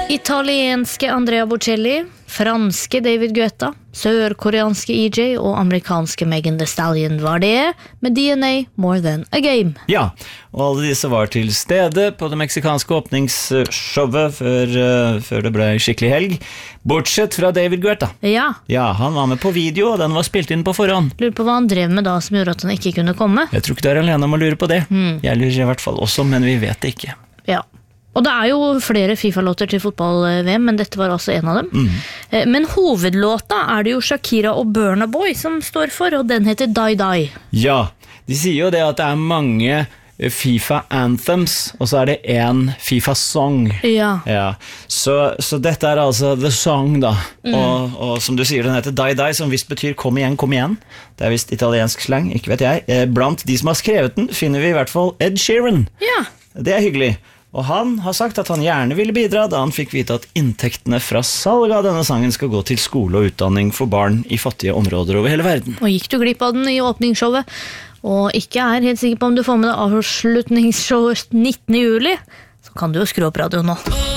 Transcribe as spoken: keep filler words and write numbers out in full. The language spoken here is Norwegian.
Italienske Andrea Bocelli, franske David Guetta, sørkoreanske E J og amerikanske Megan Thee Stallion var det, med D N A More Than A Game. Ja, og alle disse var til stede på det meksikanske åpningsshowet før, uh, før det ble skikkelig helg, bortsett fra David Guetta. Ja. Ja, han var med på video, og den var spilt inn på forhånd. Lurer på hva han drev med da som gjorde at han ikke kunne komme. Jeg tror ikke du er alene om å lure på det. Mm. Jeg lurer i hvert fall også, men vi vet det ikke. Ja. Og det er jo flere FIFA-låter til fotball-V M, men dette var også en av dem. Mm. Men hovedlåta er det jo Shakira og Burna Boy som står for, og den heter Die Die. Ja, de sier jo det at det er mange FIFA-anthems, og så er det en FIFA-song. Ja. Ja. Så, så dette er altså The Song da, mm. og, og som du sier, den heter Die Die, som visst betyr kom igjen, kom igjen. Det er visst italiensk slang, ikke vet jeg. Blant de som har skrevet den, finner vi i hvert fall Ed Sheeran. Ja. Det er hyggelig. Og han har sagt at han gjerne ville bidra da han fikk vite at inntektene fra salg av denne sangen skal gå til skole og utdanning for barn i fattige områder over hele verden. Og gikk du glipp av den i åpningsshowet, og ikke er helt sikker på om du får med deg avslutningsshowet nittende juli, så kan du jo skru opp radio nå.